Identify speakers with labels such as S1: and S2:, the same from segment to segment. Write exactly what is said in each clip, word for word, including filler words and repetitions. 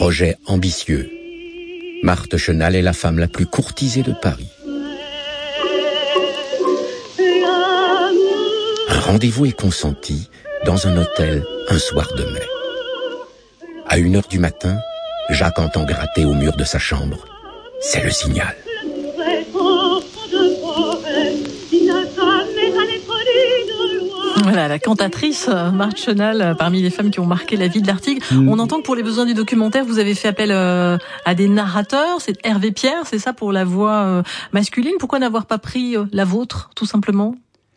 S1: projet ambitieux. Marthe Chenal est la femme la plus courtisée de Paris. Un rendez-vous est consenti dans un hôtel un soir de mai. À une heure du matin, Jacques entend gratter au mur de sa chambre. C'est le signal.
S2: Voilà, la cantatrice Marthe Chenal, parmi les femmes qui ont marqué la vie de Lartigue. Mmh. On entend que pour les besoins du documentaire, vous avez fait appel euh, à des narrateurs. C'est Hervé Pierre, c'est ça, pour la voix euh, masculine. Pourquoi n'avoir pas pris euh, la vôtre, tout simplement ?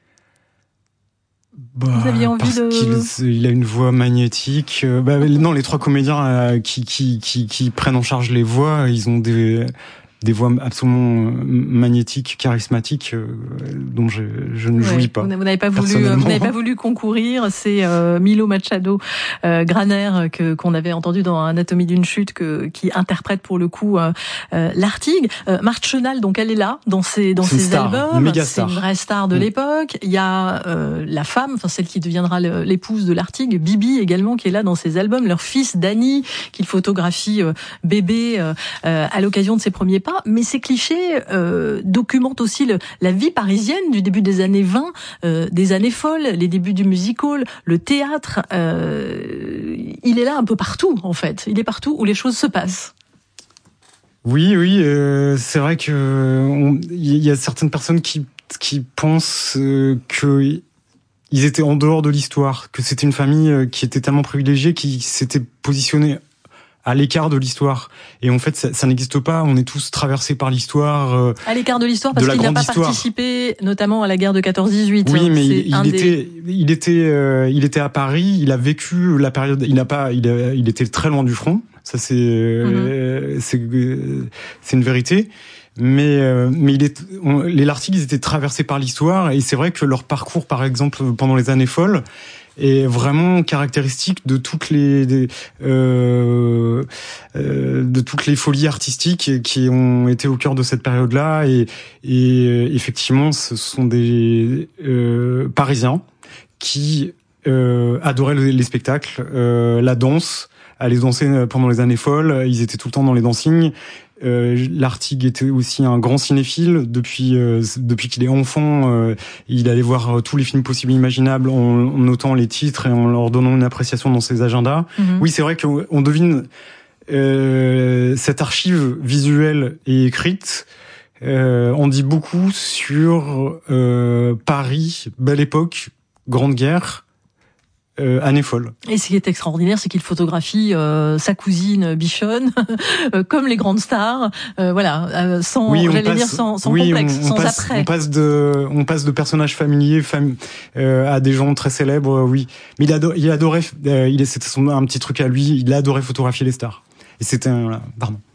S3: Bah, vous aviez envie parce de... qu'il il a une voix magnétique. Euh, bah, non, les trois comédiens euh, qui, qui, qui, qui prennent en charge les voix, ils ont des... des voix absolument magnétiques, charismatiques, euh, dont je, je ne jouis ouais, pas.
S2: Vous n'avez pas voulu, vous n'avez pas voulu concourir. C'est euh, Milo Machado euh, Graner que qu'on avait entendu dans Anatomie d'une chute, que qui interprète pour le coup euh, euh, Lartigue. Euh, Marthe Chenal, donc elle est là dans ses dans ses
S3: star,
S2: albums.
S3: Une
S2: c'est une vraie star de mmh. l'époque. Il y a euh, la femme, enfin celle qui deviendra le, l'épouse de Lartigue, Bibi également, qui est là dans ses albums. Leur fils Danny, qu'il photographie euh, bébé euh, euh, à l'occasion de ses premiers pas. Mais ces clichés euh, documentent aussi le, la vie parisienne du début des années vingt, euh, des années folles, les débuts du music hall, le théâtre. Euh, il est là un peu partout, en fait. Il est partout où les choses se passent.
S3: Oui, oui, euh, c'est vrai que il y a certaines personnes qui qui pensent euh, que ils étaient en dehors de l'histoire, que c'était une famille qui était tellement privilégiée, qui s'était positionnée à l'écart de l'histoire. Et en fait, ça, ça n'existe pas. On est tous traversés par l'histoire. Euh,
S2: à l'écart de l'histoire parce de qu'il n'a pas histoire. participé, notamment à la guerre de quatorze dix-huit.
S3: Oui, mais
S2: c'est
S3: il, il était, des... il était, euh, il était à Paris. Il a vécu la période. Il n'a pas, il, a, il était très loin du front. Ça, c'est, euh, mm-hmm. c'est, euh, c'est une vérité. Mais, euh, mais il est, on, les Lartigue, ils étaient traversés par l'histoire. Et c'est vrai que leur parcours, par exemple, pendant les années folles, est vraiment caractéristique de toutes les des, euh, euh, de toutes les folies artistiques qui ont été au cœur de cette période-là, et, et effectivement ce sont des euh, Parisiens qui euh, adoraient les, les spectacles, euh, la danse, aller danser pendant les années folles. Ils étaient tout le temps dans les dancings. Euh, Lartigue était aussi un grand cinéphile. Depuis euh, depuis qu'il est enfant, euh, il allait voir euh, tous les films possibles et imaginables en, en notant les titres et en leur donnant une appréciation dans ses agendas. Mm-hmm. Oui, c'est vrai qu'on on devine euh, cette archive visuelle et écrite. Euh, on dit beaucoup sur euh, Paris, belle époque, grande guerre. Euh, année folle.
S2: Et ce qui est extraordinaire, c'est qu'il photographie euh, sa cousine Bichonne, euh, comme les grandes stars, euh, voilà, euh, sans,
S3: oui,
S2: j'allais
S3: passe,
S2: dire sans, sans
S3: oui,
S2: complexe,
S3: on, on
S2: sans
S3: passe,
S2: après.
S3: On passe de, on passe de personnages familiers, fam, euh, à des gens très célèbres, euh, oui. Mais il adorait, il adorait, euh, il c'était son un petit truc à lui, il adorait photographier les stars. Et c'était un, pardon.